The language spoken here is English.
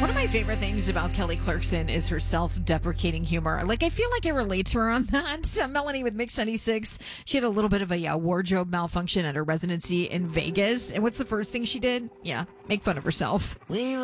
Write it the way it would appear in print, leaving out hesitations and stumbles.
One of my favorite things about Kelly Clarkson is her self-deprecating humor. Like, I feel like I relate to her on that. Melanie with Mix 96, she had a little bit of a wardrobe malfunction at her residency in Vegas. And what's the first thing she did? Yeah, make fun of herself. We